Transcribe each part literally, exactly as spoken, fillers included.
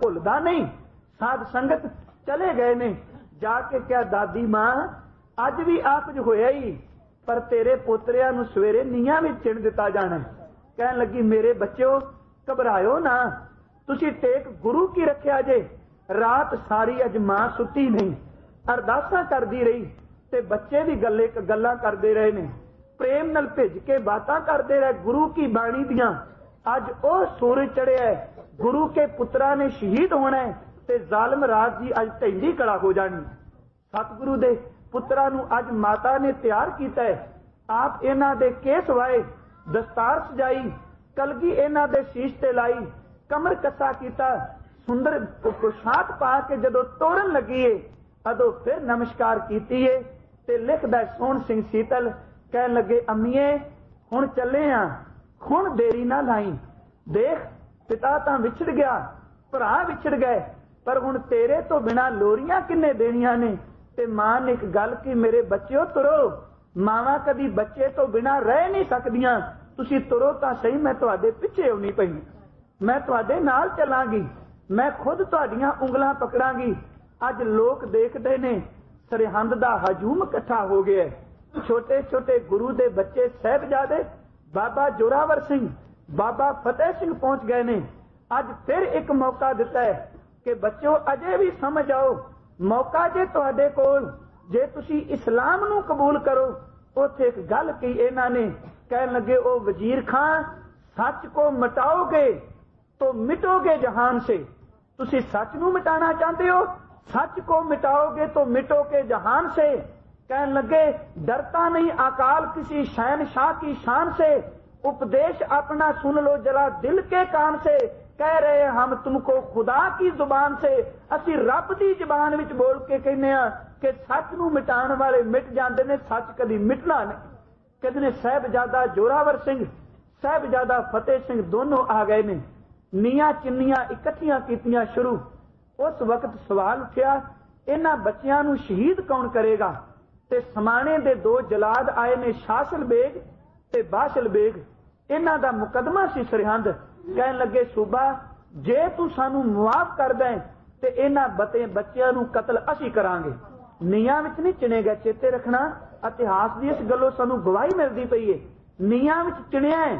भुलदा नहीं। साध संगत चले गए ने, जाके क्या दादी मां अज भी आप जो होया ही, पर तेरे पोतरिया नूं सवेरे नीहां विच चिण दिता जाना। कहन लगी मेरे बच्चों घबराओ ना, तुसी टेक गुरु की रखिया जे। रात सारी अज मां सुती नहीं, अरदासां करदी रही ते बच्चे भी गल्ले गल्लां करदे रहे ने, प्रेम नाल भिज के बातां करदे रहे गुरु की बाणी दियां। अज ओ सूरज चढ़िया है, गुरु के पुत्रा ने शहीद होना है ते जालिम राज जी अज ढैंडी कड़ा हो जानी। सतगुरु दे पुत्रा नूं अज माता ने तैयार कीता है। आप इन्हां दे केस वाए, दस्तार सजाई, कलगी इन्हां दे शीश ते लाई, कमर कसा कीता, सुंदर पोशाक पा के जदों तोड़न लगी है अदों फिर नमस्कार कीती है ते लिखदा सोहण सिंह सीतल कहन लगे अम्मीए हुण चले आ, हुण देरी ना लाई। देख पिता तां विछड़ गया, भरा विछड़ गए, पर हुण तेरे तो बिना लोरियां किन्ने देनियां ने। ते मां ने एक गल की मेरे बच्चों तुरो, मावां कदी बच्चे तो बिना रह नहीं सकदियां, तुसी तुरो तां सही, मैं तुहाडे पिछे आउणी पई, मैं तुहाडे नाल चलांगी, मैं खुद तुहाडीआं उंगलां पकड़ांगी। अज लोग देखदे ने सरहंद दा हजूम इकट्ठा हो गया है। छोटे छोटे गुरु दे बच्चे साहिबजादे बाबा जोरावर सिंह, बाबा फतेह सिंह पहुंच गए ने। अज फिर एक मौका दिता है कि बच्चों अजे भी समझ आओ, मौका जे तुहाडे कोल, जे तुसी इस्लाम नूं कबूल करो। उत्थे एक गल कही इन्हां ने, कहन लगे ओ वजीर खां सच को मिटाओगे तो मिटोगे जहान से। तुसी सच नूं मिटाना चाहते हो, सच को मिटाओगे तो मिटोगे जहान से। कहन लगे डरता नहीं अकाल किसी शहनशाह की शान से, उपदेश अपना सुन लो जरा दिल के कान से। कह रहे हम तुमको खुदा की जुबान से, असी रब दी जुबान विच बोल के कहने आ कि सच नूं मिटाण वाले मिट जांदे ने, सच कदी मिटना नहीं। कहते ने साहिबजादा जोरावर सिंह, साहिबजादा फतेह सिंह दोनों आ गए ने, नीआं चिन्नियां इकट्ठियां कीतियां शुरू। उस वक्त सवाल उठिया इन्हां बच्चियां नूं शहीद कौन करेगा। ते समाणे दे दो जलाद आए ने, शासल बेग ते बाशल बेग। इन्हां दा मुकदमा सी सरहंद। कहन लगे सूबा जे तू सानू मुआफ कर दे ते इन्हां बते बच्चियां नूं कतल असी करांगे। नीआं विच नहीं चिणे गए, चेते रखना इतिहास दी इस गल्लों सानू गवाही मिलदी पई है। नीआं विच चिणिया है,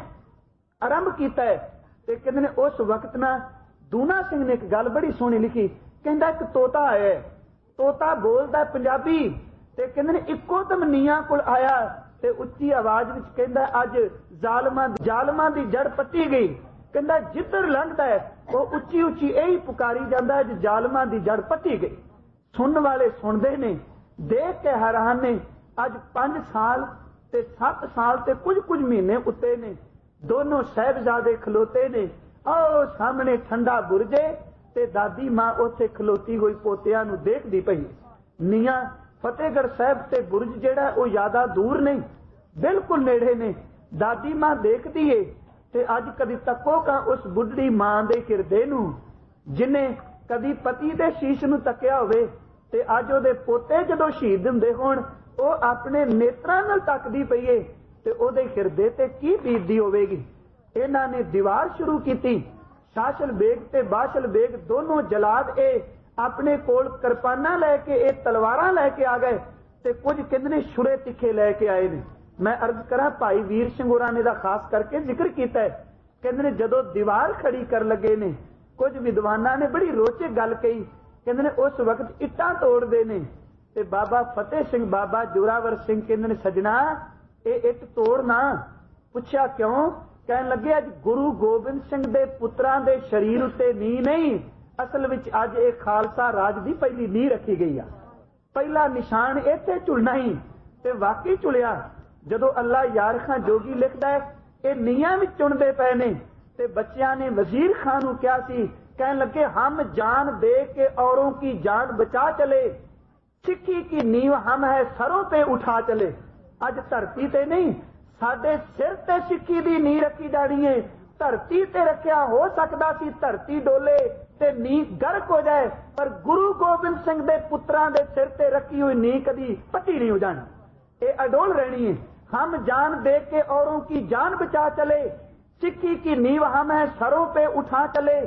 आरंभ कीता है। ते कहंदे ने उस वक्त ना दूना सिंह ने एक गल बड़ी सोहनी लिखी, कहंदा एक तोता है, तोता बोलदा पंजाबी, ते कहंदे ने इक्को दम नीआं कोल आया ते उच्ची आवाज विच कहंदा अज जालमां जालमां दी जड़ पट्टी गई। कहंदा जिधर लंघदा है वो उच्ची उच्ची यही पुकारी जांदा है जालमां दी जड़ पट्टी गई। सुनने वाले सुनदे ने, देख के हैरान ने। अज पांच साल ते सत्त साल ते कुछ कुछ महीने उत्ते ने, दोनों साहिबजादे खलोते ने। ओ सामने ठंडा बुरजे ते दादी मां उत्थे खलोती हुई पोतियां नूं देखदी पई। नीआं फतेहगढ़ साहिब ते बुरज जिहड़ा वो ज्यादा दूर नहीं, बिल्कुल नेड़े ने। दादी मां देखदी है ते अज कदी तको का उस बुढ़ड़ी मां दे हिरदे नूं जिन्हें कदी पति दे शीश नूं तकिया होवे ते अज ओहदे पोते जदों शहीद हुंदे होण ओ अपने नेत्रां नाल तकदी पई है ते ओहदे हिरदे ते की बीतदी होवेगी। इन्हां ने दीवार शुरू कीती। शासल बेग ते बाशल बेग दोनों जलाद ए अपने कोल किरपाना लैके ए तलवारां लैके आ गए ते कुछ कहंदे ने छुरे तिखे लैके आए ने। मैं अर्ज करा भाई वीर सिंह होरां ने दा खास करके जिक्र कीता है। कहंदे ने जदों दीवार खड़ी कर लगे ने, कुछ विद्वानां ने बड़ी रोचक गल कही। कहंदे ने उस वक्त इट्टां तोड़दे ने ते बाबा फतेह सिंह बाबा जोरावर सिंह कहंदे ने सजना ए इट तोड़ना। पुछया क्यों? कहन लगे अज गुरु गोबिंद सिंह दे पुत्रां दे शरीर उत्ते नी नहीं, असल विच अज ए खालसा राज दी पहली नींह रखी गई आ। पहला निशान इत्थे झुलना ही ते वाकई झुलिया। जदों अल्लाह यार खां जोगी लिखदा है ये नीआं विच चुनदे पए ने ते बच्चियां ने वजीर खान नूं कहा सी, कहन लगे हम जान दे के औरों की जान बचा चले, सिक्खी की नींव हम है सरों पे उठा चले। अज धरती ते नहीं साडे सिर ते सिक्खी दी नींह रखी जानी है। धरती ते रखिया हो सकदा सी धरती डोले ते नींह गर्क हो जाए, पर गुरु गोबिंद सिंह दे पुत्रां दे सिर ते रखी हुई नींह कदी पट्टी नहीं हो जानी, ये अडोल रहनी है। हम जान दे के औरों की जान बचा चले, सिक्खी की नींव हम है सरों पे उठा चले।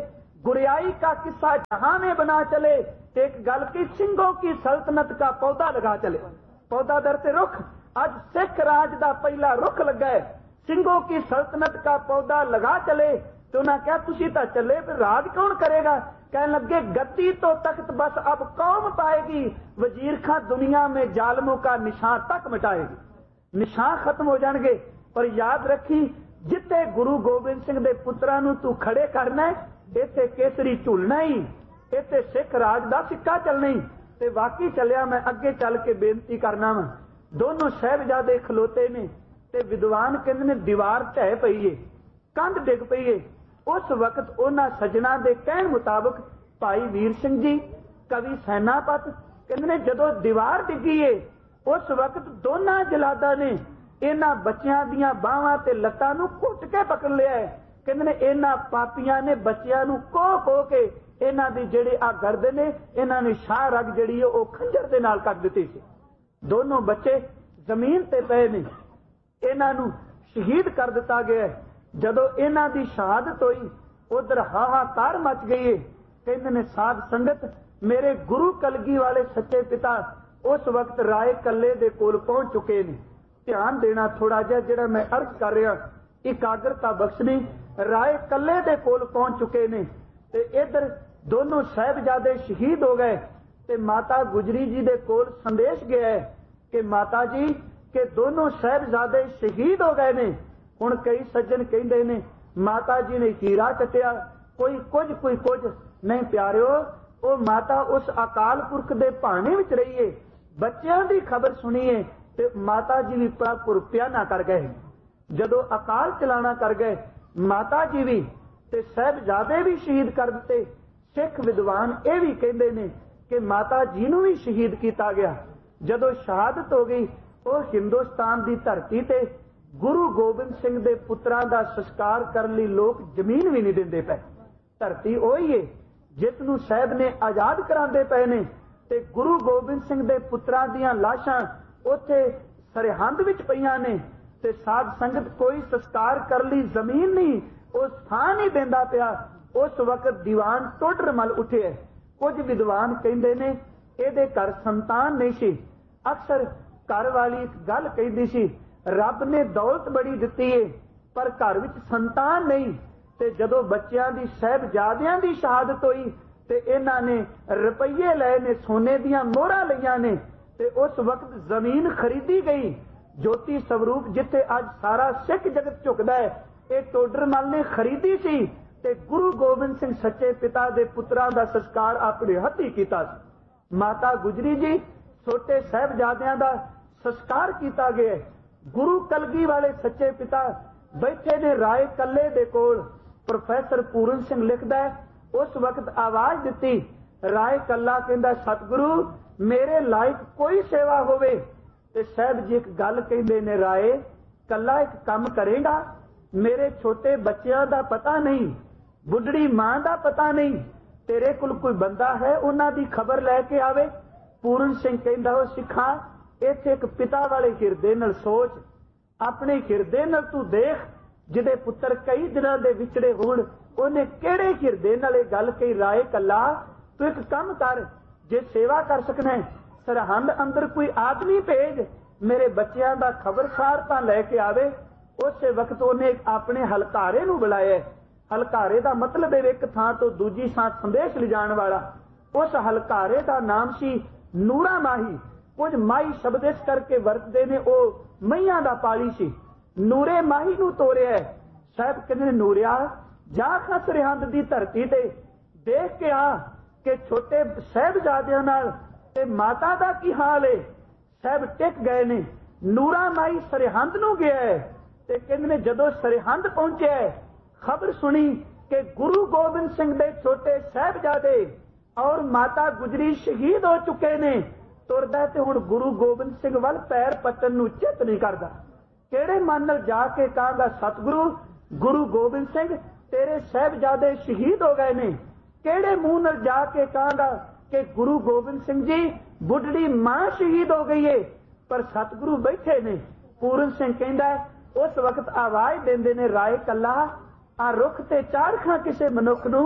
गुरियाई का किस्सा जहां में बना चले, एक गल की सिंहों की सल्तनत का पौधा लगा चले। पौधा दरते रुख, आज सिख राज का पहला रुख लगा है, सिंहों की सल्तनत का पौधा लगा चले। तो उन्हें क्या तुसी तो चले, फिर राज कौन करेगा? कहने लगे गद्दी तो तख्त बस अब कौम पाएगी, वजीर खां दुनिया में जालमों का निशान तक मिटाएगी। निशान खत्म हो जाएंगे। पर याद रखी, जिथे गुरु गोबिंद सिंह दे पुत्रां नूं तू खड़े करना है, इत्थे केसरी झुलना ही, इत्थे सिख राज दा सिक्का चलना ही। ते वाकई चलिया। मैं अगे चल के बेनती करना वा। दोनों साहिबजादे खलोते ने ते विद्वान कहंदे ने दीवार ढह पई है, कंध डिग पई है। उस वक्त उन्हां सज्जणा दे कहण मुताबक भाई वीर सिंह जी कवि सैनापत कहंदे ने जदों दीवार डिगी है, उस वक्त दोनों जलादा ने इन्हां बच्चियां दियां बाहां ते लत्तां नूं घुट के पकड़ लिया है। कहंदे ने इन्हां पापियां ने बच्चियां नूं कोह कोह के इन्हां दी जिहड़ी आ गर्द ने, इन्हां ने शाह रग जिहड़ी है ओह खंजर दे नाल कट दित्ती सी। दोनों बच्चे जमीन ते पए ने, इन्हां नूं शहीद कर दिता गया। जदों इन्हां दी शहादत होई, उधर हाहाकार मच गई है। कहंदे ने साध संगत, मेरे गुरु कलगी वाले सच्चे पिता उस वक्त राय कल्ले दे कोल पहुंच चुके ने। ध्यान देना थोड़ा जिहा, जिहड़ा मैं अर्ज कर रहा इकाग्रता बख्शनी। राय कल्ले दे कोल पहुंच चुके ने ते इधर दोनों साहिबजादे शहीद हो गए। ते माता गुजरी जी दे कोल संदेश गया है कि माता जी के दोनों साहिबजादे शहीद हो गए ने। हुण कई सज्जन कहंदे ने माता जी ने हीरा चटिया, कोई कुछ कोई कुछ नहीं। प्यारिओ, वो माता उस अकाल पुरख दे भाने विच रही है। बच्चियां दी खबर सुनीए ते माता जी भी पुरपिया ना कर गए। जदों अकाल चलाना कर गए, माता जी भी ते साहिबजादे भी शहीद कर दिते। सिख विद्वान ये भी कहंदे ने कि माता जी नूं भी शहीद किया गया। जदों शहादत हो गई, वो हिंदुस्तान की धरती ते गुरु गोबिंद सिंह दे पुत्रां दा संस्कार करने लई लोग जमीन भी नहीं दिंदे पे। धरती ओही है जिस नूं साहिब ने आजाद करांदे पे ने, ते गुरु गोबिंद सिंह दे पुत्रां दीयां लाशां उत्थे सरहंद विच पईयां ने। ते साध संगत कोई संस्कार कर ली जमीन नहीं, वो स्थान ही देंदा पिया। उस वक्त दीवान टोडरमल उठे। कुछ विद्वान कहंदे ने इहदे घर संतान नहीं सी। अक्सर घर वाली एक गल कहदी सी, रब ने दौलत बड़ी दिती है पर घर विच संतान नहीं। ते जदों बच्चियां दी साहिबजादियां दी शहादत होई ते इन्हां ने रुपये लए ने, सोने दीयां मोहरां लईआं ने। ते उस वक्त जमीन खरीदी गई। ज्योति स्वरूप जिथे अज सारा सिख जगत झुकदा है, ये टोडरमल ने खरीदी सी। ते गुरु गोबिंद सिंह सच्चे पिता दे पुत्रां दा संस्कार अपने हत्थी कीता सी। माता गुजरी जी छोटे साहिबजादियां दा संस्कार किया गया। गुरु कलगी वाले सच्चे पिता बैठे ने राय कल्ले दे कोल। प्रोफैसर पूरन सिंह लिखदा है, उस वक्त आवाज दिती। राय कल्ला कहंदा, सतगुरु मेरे लायक कोई सेवा होवे। ते साहब जी एक गल कहंदे ने, राय कल्ला एक काम करेगा? मेरे छोटे बच्चियां दा पता नहीं, बुढ़ड़ी मां दा पता नहीं, तेरे कोल कोई बंदा है उन्हां दी खबर लैके आवे। पूरन सिंह कहंदा, हो सिखा इत्थे एक पिता वाले हिरदे नाल सोच, अपने हिरदे नाल तू देख, जिहदे पुत्र कई दिनां दे विछड़े होण उन्हें किहड़े हिरदे नाल इह गल कही। राय कल्ला तू एक काम कर, जे सेवा कर सकना है सरहंद अंदर कोई आदमी भेज, मेरे बच्चियां दा खबरसार तां लैके आवे। उस वक्त उन्हें अपने हलकारे नूं बुलाया। हलकारे दा मतलब है एक थां तो दूजी थां संदेश लिजाण वाला। उस हलकारे दा नाम सी नूरा माही। कुछ माही शब्द इस करके वरतदे ने, ओ मईयां दा पाली सी। नूरे माही नूं तोरिया। साहब कहंदे, नूरिया जा खां सरहंद दी धरती ते देख के आ कि छोटे साहिबजादियां नाल ते माता दा की हाल है। साहब टिक गए ने। नूरा माई सरहंद नूं गया है ते कहंदे ने जदों सरहंद पहुंचे खबर सुनी कि गुरु गोबिंद सिंह दे छोटे साहिबजादे और माता गुजरी शहीद हो चुके ने। तुरदा ते हुण गुरु गोबिंद सिंह वल पैर पट्टन नूं चित नहीं करदा। किहड़े मन नाल जाके कहांगा, सतगुरु गुरु गोबिंद सिंह तेरे साहिबजादे शहीद हो गए ने। किहड़े मुंह नाल जाके कहांगा कि गुरु गोबिंद सिंह जी बुढ़ड़ी मां शहीद हो गई है, पर सतगुरु बैठे ने। पूरन सिंह कहंदा, उस वक्त आवाज देंदे ने, राय कल्ला आ रुख ते चाड़ खां किसे मनुख नूं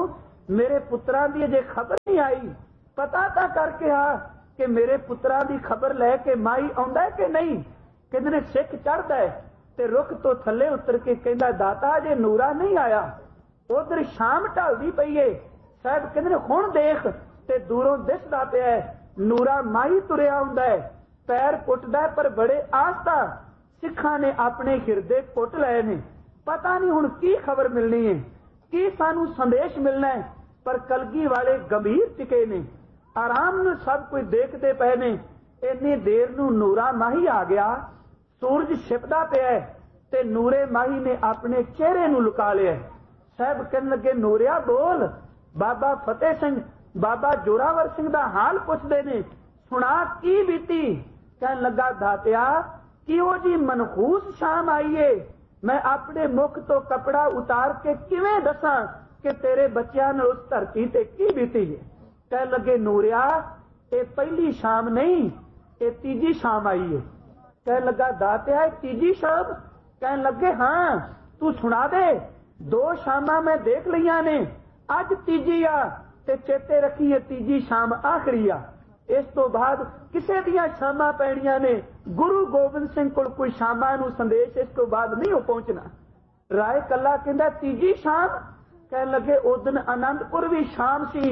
मेरे पुत्रां दी अजे खबर नहीं आई, पता तां करके आ कि मेरे पुत्रां दी खबर लैके माई आउंदा है कि नहीं। कहंदे ने सिख चढ़दा है ते रुख तो थल्ले उतर के कहंदा दाता अजे नूरा नहीं आया। उधर शाम ढलदी पई है। साहब कहंदे ने हुण देख ते दूरों दिसदा पिया नूरा माही तुरिया आउंदा है, पैर पुटदा है पर बड़े आस्था सिखां ने अपने हिरदे पुट लए ने। पता नहीं हुण की खबर मिलनी है, की सानू संदेश मिलना है। पर कलगी वाले गंभीर टिके ने, आराम नाल सब कुछ देखते पे ने। इन्नी देर नू नूरा माही आ गया, सूरज छिपदा पिया ते नूरे माही ने अपने चेहरे नू लुका लिया। साहब कहने लगे नूरिया बोल। बाबा फतेह सिंह बाबा जोरावर सिंह दा हाल पुछदे ने, सुना की बीती। कहन लगा दातिया किहो जी मनहूस शाम आई है, मैं अपने मुख तो कपड़ा उतार के किवें दसां कि तेरे बच्चियां ने उस धरती ते की बीती है। कह लगे नूरिया ये पहली शाम नहीं, ये तीजी शाम आई है। कह लगा दातिया तीजी शाम। कहन लगे हाँ तू सुना दे, दो शामा मैं देख लिया ने, अज तीजी आ ते चेते रखी है तीजी शाम आखिरी आ। इस तो बाद किसे दियां शामा पैणियां ने, गुरु गोबिंद सिंह कोल कोई शामा नू संदेश इस तो बाद नहीं हो पहुंचना। राय कला कहंदा तीजी शाम। कह लगे उस दिन आनंदपुर भी शाम सी,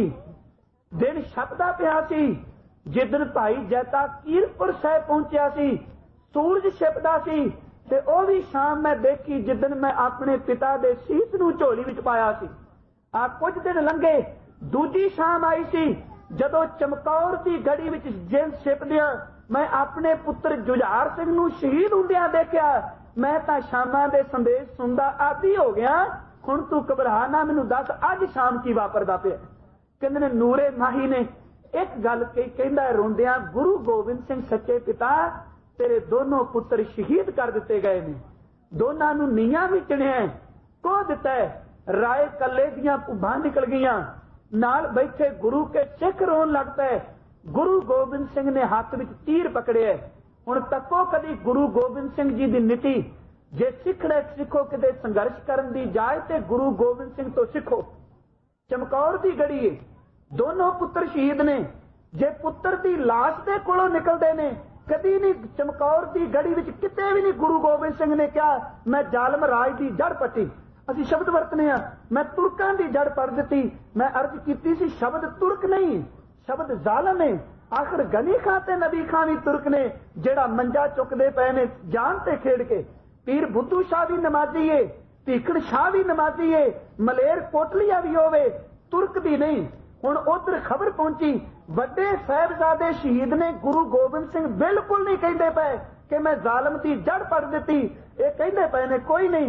दिन छपदा पिया सी। जिदन भाई जैता कीरतपुर साहिब पहुंचिया सी, सूरज छिपदा सी ते ओ भी शाम मैं देखी जिदन मैं अपने पिता दे सीस नू झोली विच पाया सी। आ कुछ दिन लंघे, दूजी शाम आई सी जदों चमकौर दी गड़ी विच जिंद छिपदियां मैं अपने पुत्र जुझार सिंह नू शहीद हुंदियां देखिया। मैं तां शामां दे संदेश सुनदा आदी हो गया। हुण तू घबरा ना, मैनू दस अज शाम की वापरदा पिया। कहंदे ने नूरे माही ने एक गल कही, कहंदा रोंदियां गुरु गोबिंद सिंह सच्चे पिता तेरे दोनों पुत्र शहीद कर दिते गए ने, दोनों नू नीआं विच चिणिया को दिता है। राय कल्ले दियां भुभां निकल गईयां, नाल बैठे गुरु के सिख रोन लग पे। गुरु गोबिंद सिंह ने हाथ विच तीर पकड़े। हुण तको कदी गुरु गोबिंद सिंह जी दी नीति, जे सिखड़े सिखो किते संघर्ष करन दी जाए ते गुरु गोबिंद सिंह तो सिखो। चमकौर दी गड़ी है, दोनों पुत्र शहीद ने। जे पुत्र दी लाश दे कोलों निकलदे ने, कदी नहीं चमकौर दी गड़ी विच किते भी नहीं गुरु गोबिंद सिंह ने कहा मैं जालम राज दी जड़ पट्टी। असी शब्द वरतने आ, मैं तुरकां दी जड़ पड़ दिती। मैं अर्ज कीती सी शब्द तुरक नहीं, शब्द जालम है। आखिर गनी खां ते नबी खां भी तुरक ने, जेड़ा मंजा चुकदे पए ने जान ते खेड़ के। पीर बुद्धू शाह भी नमाजी है, भीखड़ शाह भी नमाजी है, मलेर कोटलिया भी होवे, तुरक दी नहीं। हुण उधर खबर पहुंची वड्डे साहिबजादे शहीद ने, गुरु गोबिंद सिंह बिल्कुल नहीं कहते पे कि मैं जालम दी जड़ पड़ दिती। ये कहते पे ने कोई नहीं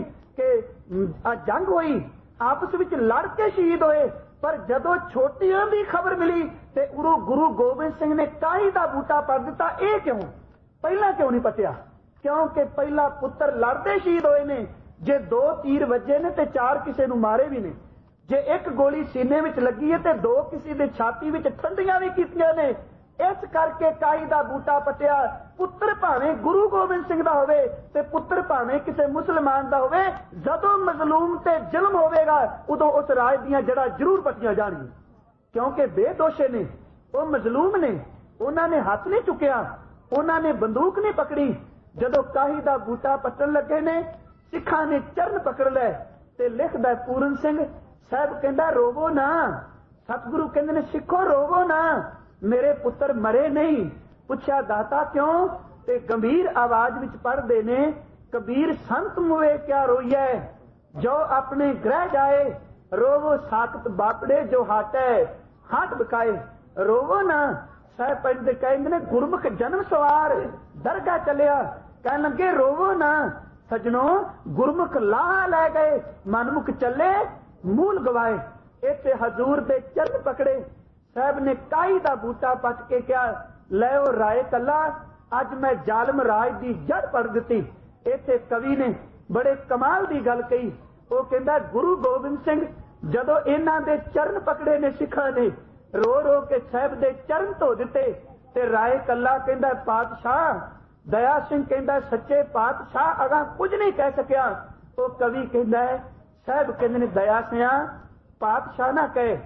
कि जंग हुई, आपस विच लड़ के शहीद होए। पर जदों छोटियां दी खबर मिली ते गुरु गुरु गोबिंद सिंह ने काई दा बूटा पड़ दिता। ये क्यों पहला क्यों नहीं पटिया? क्योंकि पहला पुत्र लड़ते शहीद होए ने। जे दो तीर वजे ने ते चार किसे नू मारे भी ने। जे एक गोली सीने विच लगी है ते दो किसी दे छाती विच ठंडियां भी कीतियां ने। इस करके काई दा बूटा पटिया। पुत्र भावें गुरु गोबिंद सिंह दा होवे ते पुत्र भावें किसी मुसलमान दा होवे, जदों मजलूम ते जुल्म होवेगा उदों उस राज दियां जड़ा जरूर पटियां जाणगियां। क्योंकि बेदोषे ने, वो मजलूम ने, उन्होंने हाथ नहीं चुकिया, उन्होंने बंदूक नहीं पकड़ी। जदों काही दा बूटा पट्टन लगे ने, सिखां ने चरण पकड़ लै ते लिखदा पूरन सिंह साहब कहंदा रोवो ना। सतगुरु कहंदे ने सिखो रोवो ना, मेरे पुत्र मरे नहीं। पुछया दाता क्यों? ते गंभीर आवाज विच पढ़दे ने कबीर संत मुए क्या रोइए, जो अपने ग्रह जाए रोवो साकत बापड़े जो हाटे हाथ बकाए। रोवो ना। साहब पढ़दे कहंदे ने गुरमुख जन्म सवार दरगाह चलिया, कहन लगे रोवो ना सजनों, गुरमुख लाह लै गए मनमुख चले मूल गवाए। इत्थे हजूर दे चरण पकड़े। साहब ने काई दा बूटा पट के क्या लै ओ राय कला, अज मैं जालम राज दी जड़ पड़ दिती। इत्थे कवि ने बड़े कमाल दी गल कही। वो कहंदा गुरु गोबिंद सिंह जदों इन्हां दे चरण पकड़े ने सिखां ने, रो रो के साहब दे चरण धो दिते। ते राय कला कहंदा पातशाह, दया सिंह कहंदा सच्चे पातशाह अगा कुछ नहीं कह सकिया। वो कवि कहंदा है साहब कहंदे ने दया सिंह पातशाह ना कहे,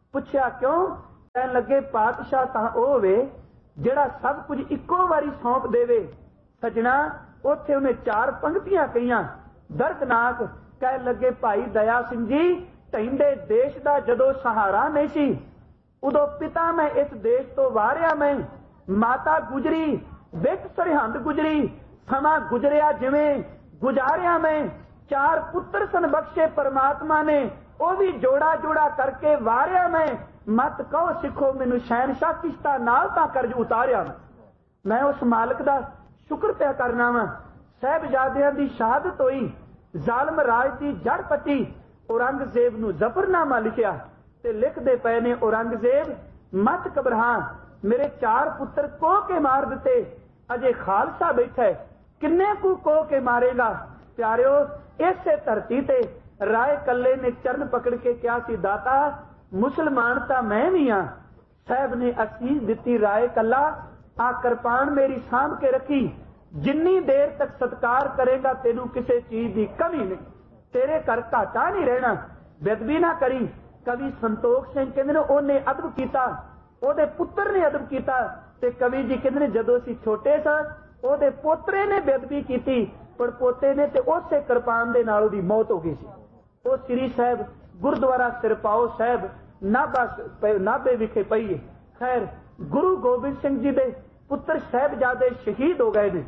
ਪੁੱਛਿਆ ਕਿਉਂ? ਕਹਿਣ ਲੱਗੇ ਪਾਤਸ਼ਾਹ ਤਾਂ ਉਹ ਹੋਵੇ ਜਿਹੜਾ ਸਭ ਕੁਝ ਇੱਕੋ ਵਾਰੀ ਸੌਂਪ ਦੇਵੇ। ਸਜਣਾ ਉੱਥੇ ਉਹਨੇ ਚਾਰ ਪੰਕਤੀਆਂ ਕਹੀਆਂ ਦਰਦਨਾਕ। ਕਹਿਣ ਲੱਗੇ ਭਾਈ ਦਇਆ ਸਿੰਘ ਜੀ, ਢਹਿੰਦੇ ਦੇਸ਼ ਦਾ ਜਦੋਂ ਸਹਾਰਾ ਨਹੀਂ ਸੀ, ਉਦੋਂ ਪਿਤਾ ਮੈਂ ਇਸ ਦੇਸ਼ ਤੋਂ ਵਾਰਿਆ, ਮੈਂ ਮਾਤਾ ਗੁਜਰੀ, ਵਿੱਚ ਸਰਹੰਦ ਗੁਜਰੀ, ਸਮਾਂ ਗੁਜਰਿਆ ਜਿਵੇਂ ਗੁਜ਼ਾਰਿਆ ਮੈਂ। ਚਾਰ ਪੁੱਤਰ ਸਨ ਬਖਸ਼ੇ ਪਰਮਾਤਮਾ ਨੇ, ਉਹ ਵੀ ਜੋੜਾ ਜੋੜਾ ਕਰਕੇ ਵਾਰਿਆ ਮੈਂ। ਮਤ ਕਹੋ ਸਿੱਖੋ ਮੈਨੂੰ ਸ਼ਹਿਨशाह ਕਿਸ਼ਤਾ ਨਾਲ ਤਾਂ ਕਰਜ਼ ਉਤਾਰਿਆ। ਮੈਂ ਉਸ ਮਾਲਕ ਦਾ ਸ਼ੁਕਰ ਪਿਆ ਕਰਨਾ ਵਾ। ਸਾਹਿਬਜ਼ਾਦਿਆਂ ਦੀ ਸ਼ਹਾਦਤ ਹੋਈ, ਜ਼ਾਲਮ ਰਾਜ ਦੀ ਜੜ ਪੱਟੀ, ਔਰੰਗਜ਼ੇਬ ਨੂੰ ਜ਼ਫਰਨਾਮਾ ਲਿਖਿਆ ਤੇ ਲਿਖਦੇ ਪਏ ਨੇ, ਔਰੰਗਜ਼ੇਬ ਮਤ ਘਬਰਾ, ਮੇਰੇ ਚਾਰ ਪੁੱਤਰ ਕੋਹ ਕੇ ਮਾਰ ਦਿੱਤੇ, ਅਜੇ ਖਾਲਸਾ ਬੈਠਾ ਹੈ, ਕਿੰਨੇ ਕੁ ਕੋਹ ਕੇ ਮਾਰੇਗਾ। ਪਿਆਰਿਓ, ਇਸੇ ਧਰਤੀ ਤੇ ਰਾਏ ਕੱਲੇ ਨੇ ਚਰਨ ਪਕੜ ਕੇ ਕਿਹਾ ਸੀ, ਦਾਤਾ ਮੁਸਲਮਾਨ ਤਾਂ ਮੈਂ ਵੀ ਹਾਂ। ਸਾਹਿਬ ਨੇ ਅਸੀਸ ਦਿੱਤੀ, ਰਾਏ ਕੱਲਾ ਆ ਕਿਰਪਾਨ ਮੇਰੀ ਸਾਂਭ ਕੇ ਰੱਖੀ, ਜਿੰਨੀ ਦੇਰ ਤੱਕ ਸਤਕਾਰ ਕਰੇਗਾ ਤੈਨੂੰ ਕਿਸੇ ਚੀਜ਼ ਦੀ ਕਮੀ ਨਹੀਂ, ਤੇਰੇ ਘਰ ਘਾਟਾ ਨਹੀਂ ਰਹਿਣਾ, ਬੇਅਦਬੀ ਨਾ ਕਰੀ। ਕਵੀ ਸੰਤੋਖ ਸਿੰਘ ਕਹਿੰਦੇ ਨੇ ਉਹਨੇ ਅਦਬ ਕੀਤਾ, ਉਹਦੇ ਪੁੱਤਰ ਨੇ ਅਦਬ ਕੀਤਾ। ਤੇ ਕਵੀ ਜੀ ਕਹਿੰਦੇ ਨੇ ਜਦੋਂ ਅਸੀਂ ਛੋਟੇ ਸਾਂ ਉਹਦੇ ਪੋਤਰੇ ਨੇ ਬੇਅਦਬੀ ਕੀਤੀ, ਪਰ ਪੋਤੇ ਨੇ ਤੇ ਉਸੇ ਕਿਰਪਾਨ ਦੇ ਨਾਲ ਉਹਦੀ ਮੌਤ ਹੋ ਗਈ ਸੀ। ਉਹ ਸ੍ਰੀ ਸਾਹਿਬ ਗੁਰਦੁਆਰਾ ਸਿਰਪਾਓ ਸਾਹਿਬ ਨਾਭਾ ਨਾਭੇ ਵਿਖੇ ਪਈ ਹੈ। ਖੈਰ, ਗੁਰੂ ਗੋਬਿੰਦ ਸਿੰਘ ਜੀ ਦੇ ਪੁੱਤਰ ਸਾਹਿਬਜ਼ਾਦੇ ਸ਼ਹੀਦ ਹੋ ਗਏ ਨੇ।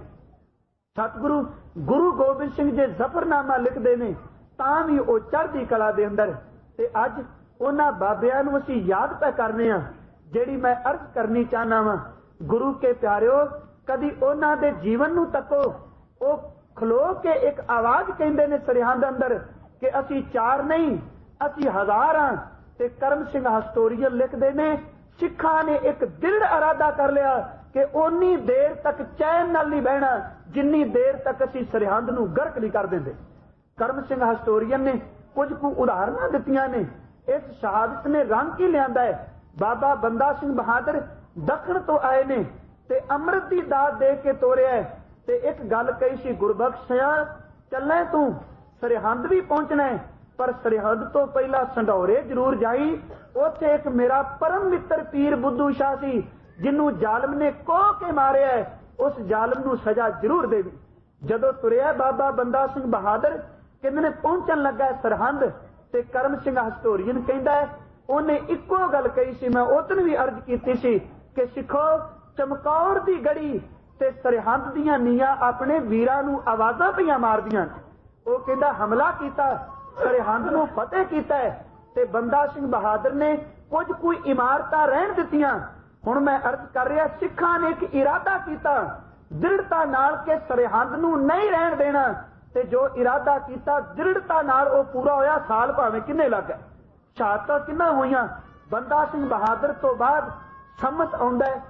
ਸਤਿਗੁਰੂ ਗੁਰੂ ਗੋਬਿੰਦ ਸਿੰਘ ਜੀ ਜ਼ਫਰਨਾਮਾ ਲਿਖਦੇ ਨੇ ਤਾਂ ਵੀ ਉਹ ਚੜ੍ਹਦੀ ਕਲਾ ਦੇ ਅੰਦਰ। ਤੇ ਅੱਜ ਉਹਨਾਂ ਬਾਬਿਆਂ ਨੂੰ ਅਸੀਂ ਯਾਦ ਪੈ ਕਰਨੇ ਆ, ਜਿਹੜੀ ਮੈਂ ਅਰਜ਼ ਕਰਨੀ ਚਾਹਨਾ ਵਾਂ। ਗੁਰੂ ਕੇ ਪਿਆਰਿਓ, ਕਦੀ ਉਹਨਾਂ ਦੇ ਜੀਵਨ ਨੂੰ ਤੱਕੋ। ਉਹ ਖਲੋ ਕੇ ਇੱਕ ਆਵਾਜ਼ ਕਹਿੰਦੇ ਨੇ ਸਰਹੰਦ ਅੰਦਰ ਕਿ ਅਸੀਂ ਚਾਰ ਨਹੀਂ, ਅਸੀਂ ਹਜ਼ਾਰ ਹਾਂ। ਤੇ ਕਰਮ ਸਿੰਘ ਹਿਸਟੋਰੀਅਨ ਲਿਖਦੇ ਨੇ, ਸਿੱਖਾਂ ਨੇ ਇੱਕ ਦ੍ਰਿੜ ਇਰਾਦਾ ਕਰ ਲਿਆ ਕਿ ਓਨੀ ਦੇਰ ਤੱਕ ਚੈਨ ਨਾਲ ਨਹੀਂ ਬਹਿਣਾ ਜਿੰਨੀ ਦੇਰ ਤੱਕ ਅਸੀਂ ਸਰਹੰਦ ਨੂੰ ਗਰਕ ਨਹੀਂ ਕਰ ਦਿੰਦੇ। ਕਰਮ ਸਿੰਘ ਹਿਸਟੋਰੀਅਨ ਨੇ ਕੁਝ ਕੁ ਉਦਾਹਰਨਾਂ ਦਿੱਤੀਆਂ ਨੇ। ਇਸ ਸ਼ਹਾਦਤ ਨੇ ਰੰਗ ਕੀ ਲਿਆਂਦਾ ਹੈ। ਬਾਬਾ ਬੰਦਾ ਸਿੰਘ ਬਹਾਦਰ ਦੱਖਣ ਤੋਂ ਆਏ ਨੇ ਤੇ ਅੰਮ੍ਰਿਤ ਦੀ ਦਾਤ ਦੇ ਕੇ ਤੋਰਿਆ। ਤੇ ਇੱਕ ਗੱਲ ਕਹੀ ਸੀ, ਗੁਰਬਖਸ਼ ਸਿਆ ਚੱਲੇ ਤੂੰ, ਸਰਹੰਦ ਵੀ ਪਹੁੰਚਣਾ ਹੈ, ਪਰ ਸਰਹੰਦ ਤੋਂ ਪਹਿਲਾਂ ਸੰਢੌਰੇ ਜ਼ਰੂਰ ਜਾਈ। ਉੱਥੇ ਇੱਕ ਮੇਰਾ ਪਰਮ ਮਿੱਤਰ ਪੀਰ ਬੁੱਧੂ ਸ਼ਾਹ ਸੀ, ਜਿਹਨੂੰ ਜ਼ਾਲਮ ਨੇ ਕੋਹ ਕੇ ਮਾਰਿਆ, ਉਸ ਜ਼ਾਲਮ ਨੂੰ ਸਜ਼ਾ ਜ਼ਰੂਰ ਦੇਵੀ। ਜਦੋਂ ਤੁਰਿਆ ਬਾਬਾ ਬੰਦਾ ਸਿੰਘ ਬਹਾਦਰ ਕਹਿੰਦੇ ਨੇ ਪਹੁੰਚਣ ਲੱਗਾ ਸਰਹੰਦ, ਤੇ ਕਰਮ ਸਿੰਘ ਹਿਸਟੋਰੀਅਨ ਕਹਿੰਦਾ ਹੈ ਉਹਨੇ ਇੱਕੋ ਗੱਲ ਕਹੀ ਸੀ, ਮੈਂ ਉਦੋਂ ਵੀ ਅਰਜ਼ ਕੀਤੀ ਸੀ ਕਿ ਸਿੱਖੋ ਚਮਕੌਰ ਦੀ ਗੜੀ ਤੇ ਸਰਹੰਦ ਦੀਆਂ ਨੀਆਂ ਆਪਣੇ ਵੀਰਾਂ ਨੂੰ ਆਵਾਜ਼ਾਂ ਪਈਆਂ ਮਾਰਦੀਆਂ। ਉਹ ਕਹਿੰਦਾ ਹਮਲਾ ਕੀਤਾ, ਸਰਹੰਦ ਨੂੰ ਫਤਿਹ ਕੀਤਾ ਤੇ ਬੰਦਾ ਸਿੰਘ ਬਹਾਦਰ ਨੇ ਕੁਝ ਕੋਈ ਇਮਾਰਤਾਂ ਰਹਿਣ ਦਿੱਤੀਆਂ। ਹੁਣ ਮੈਂ ਅਰਜ਼ ਕਰ ਰਿਹਾ, ਸਿੱਖਾਂ ਨੇ ਇੱਕ ਇਰਾਦਾ ਕੀਤਾ ਦ੍ਰਿੜਤਾ ਨਾਲ ਕਿ ਸਰਹੰਦ ਨੂੰ ਨਹੀਂ ਰਹਿਣ ਦੇਣਾ, ਤੇ ਜੋ ਇਰਾਦਾ ਕੀਤਾ ਦ੍ਰਿੜਤਾ ਨਾਲ ਉਹ ਪੂਰਾ ਹੋਇਆ। ਸਾਲ ਭਾਵੇਂ ਕਿੰਨੇ ਲੱਗ ਗਏ, ਸ਼ਹਾਦਤਾਂ ਕਿੰਨਾ ਹੋਈਆਂ। ਬੰਦਾ ਸਿੰਘ ਬਹਾਦਰ ਤੋਂ ਬਾਅਦ ਸੰਮਤ ਆਉਂਦਾ ਹੈ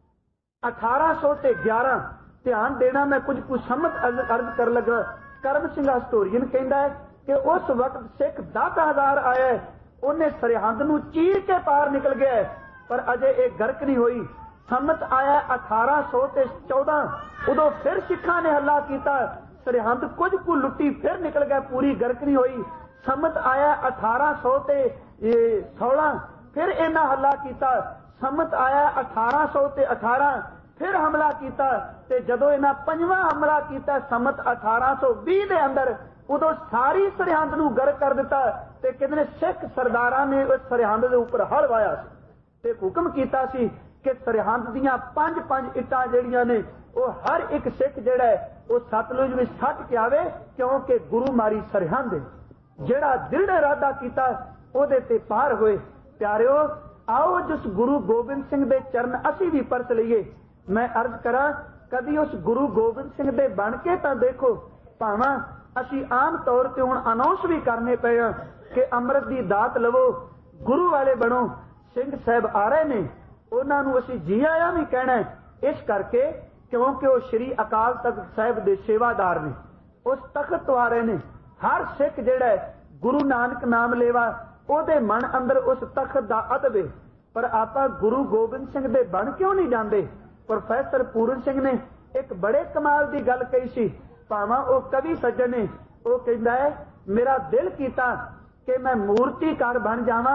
ਅਠਾਰਾਂ ਸੌ ਤੇ ਗਿਆਰਾਂ। ਧਿਆਨ ਦੇਣਾ, ਮੈਂ ਕੁਝ ਕੁ ਸੰਮਤ ਅਰਜ਼ ਕਰ ਲੱਗਾ। ਕਰਮ ਸਿੰਘ ਹਿਸਟੋਰੀਅਨ ਕਹਿੰਦਾ ਹੈ ਕਿ ਉਸ ਵਕਤ ਸਿੱਖ ਦਸ ਹਜ਼ਾਰ ਆਇਆ, ਉਹਨੇ ਸਰਹੰਦ ਨੂੰ ਚੀਰ ਕੇ ਪਾਰ ਨਿਕਲ ਗਿਆ, ਪਰ ਅਜੇ ਇਹ ਗਰਕ ਨਹੀਂ ਹੋਈ। ਸੰਮਤ ਆਇਆ ਅਠਾਰਾਂ ਸੌ ਤੇ ਚੌਦਾਂ, ਉਦੋਂ ਫਿਰ ਸਿੱਖਾਂ ਨੇ ਹੱਲਾ ਕੀਤਾ, ਸਰਹੰਦ ਕੁਝ ਕੁ ਲੁੱਟੀ, ਫਿਰ ਨਿਕਲ ਗਿਆ, ਪੂਰੀ ਗਰਕ ਨਹੀਂ ਹੋਈ। ਸੰਮਤ ਆਇਆ ਅਠਾਰਾਂ ਸੌ ਤੇ ਸੋਲਾਂ, ਫਿਰ ਇਹਨਾਂ ਹੱਲਾ ਕੀਤਾ। ਸੰਮਤ ਆਇਆ ਅਠਾਰਾਂ ਸੌ ਤੇ ਅਠਾਰਾਂ, ਫਿਰ ਹਮਲਾ ਕੀਤਾ। ਤੇ ਜਦੋਂ ਇਹਨਾਂ ਪੰਜਵਾਂ ਹਮਲਾ ਕੀਤਾ ਸੰਮਤ ਅਠਾਰਾਂ ਸੌ ਵੀਹ ਦੇ ਅੰਦਰ, ਉਦੋਂ ਸਾਰੀ ਸਰਹੰਦ ਨੂੰ ਗਰਕ ਕਰ ਦਿੱਤਾ। ਤੇ ਕਹਿੰਦੇ ਨੇ ਸਿੱਖ ਸਰਦਾਰਾਂ ਨੇ ਉਸ ਸਰਹੰਦ ਦੇ ਉੱਪਰ ਹਲ ਵਾਇਆ ਸੀ ਤੇ ਹੁਕਮ ਕੀਤਾ ਸੀ ਕਿ ਸਰਹੰਦ ਦੀਆਂ ਪੰਜ ਪੰਜ ਇੱਟਾਂ ਜਿਹੜੀਆਂ ਨੇ ਉਹ ਹਰ ਇੱਕ ਸਿੱਖ ਜਿਹੜਾ ਹੈ ਉਹ ਸਤਲੁਜ ਵਿੱਚ ਸੱਟ ਕੇ ਆਵੇ, ਕਿਉਂਕਿ ਗੁਰੂ ਮਾਰੀ ਸਰਹੰਦ। ਜਿਹੜਾ ਦ੍ਰਿੜ ਇਰਾਦਾ ਕੀਤਾ ਉਹਦੇ ਤੇ ਪਾਰ ਹੋਏ। ਪਿਆਰਿਓ, ਆਓ ਜਿਸ ਗੁਰੂ ਗੋਬਿੰਦ ਸਿੰਘ ਦੇ ਚਰਨ ਅਸੀਂ ਵੀ ਪਰਸ ਲਈਏ। ਮੈਂ ਅਰਜ਼ ਕਰਾਂ, ਕਦੀ ਉਸ ਗੁਰੂ ਗੋਬਿੰਦ ਸਿੰਘ ਦੇ ਬਣ ਕੇ ਤਾਂ ਦੇਖੋ। ਭਾਵਾਂ ਅਸੀਂ ਆਮ ਤੌਰ ਤੇ ਹੁਣ ਅਨਾਉਂਸ ਵੀ ਕਰਨੇ ਪਏ ਆ ਕਿ ਅੰਮ੍ਰਿਤ ਦੀ ਦਾਤ ਲਵੋ, ਗੁਰੂ ਵਾਲੇ ਬਣੋ। ਸਿੰਘ ਸਾਹਿਬ ਆ ਰਹੇ ਨੇ, ਉਹਨਾਂ ਨੂੰ ਅਸੀਂ ਜੀ ਆਇਆਂ ਵੀ ਕਹਿਣਾ, ਇਸ ਕਰਕੇ ਕਿਉਂਕਿ ਉਹ ਸ਼੍ਰੀ ਅਕਾਲ ਤਖਤ ਸਾਹਿਬ ਦੇ ਸੇਵਾਦਾਰ ਨੇ, ਉਸ ਤਖਤ ਤੋਂ ਆ ਰਹੇ ਨੇ। ਹਰ ਸਿੱਖ ਜਿਹੜਾ ਗੁਰੂ ਨਾਨਕ ਨਾਮ ਲੇਵਾ, ਉਹਦੇ ਮਨ ਅੰਦਰ ਉਸ ਤਖਤ ਦਾ ਅਦਬ ਹੈ। ਪਰ ਆਪਾਂ ਗੁਰੂ ਗੋਬਿੰਦ ਸਿੰਘ ਦੇ ਬਣ ਕਿਉਂ ਨਹੀਂ ਜਾਂਦੇ? ਪ੍ਰੋਫੈਸਰ ਪੂਰਨ ਸਿੰਘ ਨੇ ਇੱਕ ਬੜੇ ਕਮਾਲ ਦੀ ਗੱਲ ਕਹੀ ਸੀ, ਭਾਵਾਂ ਉਹ ਕਵੀ ਸੱਜਣ ਨੇ। ਉਹ ਕਹਿੰਦਾ ਹੈ, ਮੇਰਾ ਦਿਲ ਕੀਤਾ ਕਿ ਮੈਂ ਮੂਰਤੀਕਾਰ ਬਣ ਜਾਵਾਂ,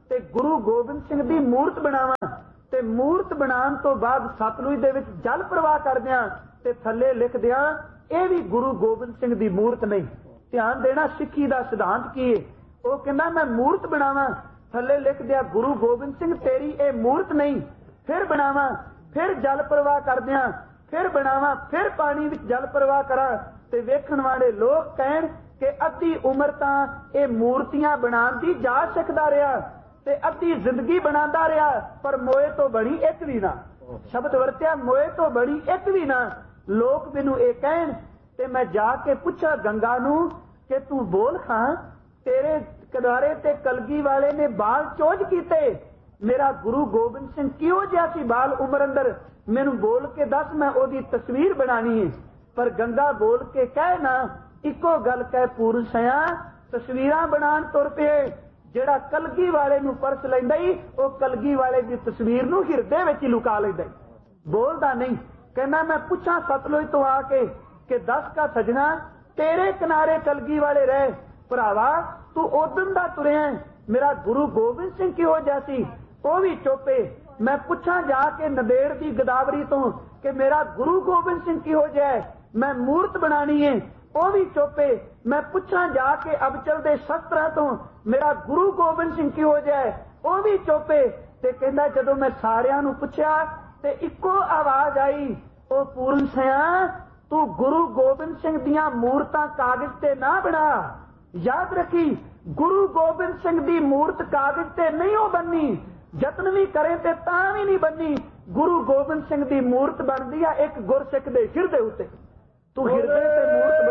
ਤੇ ਗੁਰੂ ਗੋਬਿੰਦ ਸਿੰਘ ਦੀ ਮੂਰਤ ਬਣਾਵਾਂ ਤੇ ਮੂਰਤ ਬਣਾਉਣ ਤੋਂ ਬਾਅਦ ਸਤਲੁਜ ਦੇ ਵਿੱਚ ਜਲ ਪ੍ਰਵਾਹ ਕਰਦਿਆਂ ਤੇ ਥੱਲੇ ਲਿਖ ਦਿਆਂ ਇਹ ਵੀ ਗੁਰੂ ਗੋਬਿੰਦ ਸਿੰਘ ਦੀ ਮੂਰਤ ਨਹੀਂ। ਧਿਆਨ ਦੇਣਾ, ਸਿੱਖੀ ਦਾ ਸਿਧਾਂਤ ਕੀ ਹੈ। ਉਹ ਕਹਿੰਦਾ ਮੈਂ ਮੂਰਤ ਬਣਾਵਾਂ, ਥੱਲੇ ਲਿਖ ਦਿਆਂ ਗੁਰੂ ਗੋਬਿੰਦ ਸਿੰਘ ਤੇਰੀ ਇਹ ਮੂਰਤ ਨਹੀਂ। ਫਿਰ ਬਣਾਵਾਂ, ਫਿਰ ਜਲ ਪ੍ਰਵਾਹ ਕਰਦਿਆਂ, ਫਿਰ ਬਣਾਵਾਂ, ਫਿਰ ਪਾਣੀ ਵਿੱਚ ਜਲ ਪ੍ਰਵਾਹ ਕਰਾਂ ਤੇ ਵੇਖਣ ਵਾਲੇ ਲੋਕ ਕਹਿਣ ਕਿ ਅੱਧੀ ਉਮਰ ਤਾਂ ਇਹ ਮੂਰਤੀਆਂ ਬਣਾਉਣ ਦੀ ਜਾਚ ਸਿੱਖਦਾ ਰਿਹਾ ਤੇ ਅੱਧੀ ਜ਼ਿੰਦਗੀ ਬਣਾਉਂਦਾ ਰਿਹਾ, ਪਰ ਮੋਏ ਤੋਂ ਬਣੀ ਇੱਕ ਵੀ ਨਾ। ਸ਼ਬਦ ਵਰਤਿਆ, ਮੋਏ ਤੋਂ ਬਣੀ ਇੱਕ ਵੀ ਨਾ। ਲੋਕ ਮੈਨੂੰ ਇਹ ਕਹਿਣ ਤੇ ਮੈਂ ਜਾ ਕੇ ਪੁੱਛਾਂ ਗੰਗਾ ਨੂੰ ਕਿ ਤੂੰ ਬੋਲ ਖਾਂ, ਤੇਰੇ ਕਿਨਾਰੇ ਤੇ ਕਲਗੀ ਵਾਲੇ ਨੇ ਬਾਲ ਚੋਜ ਕੀਤੇ, ਮੇਰਾ ਗੁਰੂ ਗੋਬਿੰਦ ਸਿੰਘ ਕਿਹੋ ਜਿਹਾ ਸੀ ਬਾਲ ਉਮਰ ਅੰਦਰ, ਮੈਨੂੰ ਬੋਲ ਕੇ ਦੱਸ, ਮੈਂ ਉਹਦੀ ਤਸਵੀਰ ਬਣਾਣੀ ਹੈ। ਪਰ ਗੰਗਾ ਬੋਲ ਕੇ ਕਹਿ ਨਾ, ਇੱਕੋ ਗੱਲ ਕਹਿ ਪੂਰਨ ਸਿਆ, ਤਸਵੀਰਾਂ ਬਣਾਉਣ ਤੁਰ ਪਏ। ਜਿਹੜਾ ਕਲਗੀ ਵਾਲੇ ਨੂੰ ਪਰਸ ਲੈਂਦਾ ਹੀ ਉਹ ਕਲਗੀ ਵਾਲੇ ਦੀ ਤਸਵੀਰ ਨੂੰ ਹਿਰਦੇ ਵਿੱਚ ਹੀ ਲੁਕਾ ਲੈਂਦਾ, ਬੋਲਦਾ ਨਹੀਂ। ਕਹਿੰਦਾ ਮੈਂ ਪੁੱਛਾਂ ਸਤਲੁਜ ਤੋਂ ਆ ਕੇ ਕਿ ਦੱਸ ਕਾ ਸਜਣਾ ਤੇਰੇ ਕਿਨਾਰੇ ਕਲਗੀ ਵਾਲੇ ਰਹੇ, ਭਰਾਵਾ ਤੂੰ ਉਦਨ ਦਾ ਤੁਰਿਆ, ਮੇਰਾ ਗੁਰੂ ਗੋਬਿੰਦ ਸਿੰਘ ਕਿਹੋ ਜਿਹਾ ਸੀ ਉਹ ਵੀ ਚੋਪੇ। ਮੈਂ ਪੁੱਛਾਂ ਜਾ ਕੇ ਨੰਦੇੜ ਦੀ ਗਦਾਵਰੀ ਤੋਂ ਕਿ ਮੇਰਾ ਗੁਰੂ ਗੋਬਿੰਦ ਸਿੰਘ ਕਿਹੋ ਜਿਹਾ, ਮੈਂ ਮੂਰਤ ਬਣਾਣੀ ਹੈ, ਉਹ ਵੀ ਚੋਪੇ। ਮੈਂ ਪੁੱਛਾਂ ਜਾ ਕੇ ਅਬਚਲ ਦੇ ਸ਼ਸਤਰਾਂ ਤੋਂ ਮੇਰਾ ਗੁਰੂ ਗੋਬਿੰਦ ਸਿੰਘ ਕਿਹੋ ਜਿਹਾ, ਉਹ ਵੀ ਚੋਪੇ। ਤੇ ਕਹਿੰਦਾ ਜਦੋਂ ਮੈਂ ਸਾਰਿਆਂ ਨੂੰ ਪੁੱਛਿਆ ਤੇ ਇੱਕੋ ਆਵਾਜ਼ ਆਈ, ਉਹ ਪੂਰਨ ਸਿਆ ਤੂੰ ਗੁਰੂ ਗੋਬਿੰਦ ਸਿੰਘ ਦੀਆਂ ਮੂਰਤਾਂ ਕਾਗਜ਼ ਤੇ ਨਾ ਬਣਾ। ਯਾਦ ਰੱਖੀ, ਗੁਰੂ ਗੋਬਿੰਦ ਸਿੰਘ ਦੀ ਮੂਰਤ ਕਾਗਜ਼ ਤੇ ਨਹੀਂ ਉਹ ਬੰਨੀ, ਯਤਨ ਵੀ ਕਰੇ ਤੇ ਤਾਂ ਵੀ ਨਹੀਂ ਬੰਨੀ। ਗੁਰੂ ਗੋਬਿੰਦ ਸਿੰਘ ਦੀ ਮੂਰਤ ਬਣਦੀ ਆ ਇੱਕ ਗੁਰਸਿੱਖ ਦੇ ਹਿਰਦੇ ਉੱਤੇ। ਤੂੰ ਹਿਰਦੇ ਤੇ ਮੂਰਤ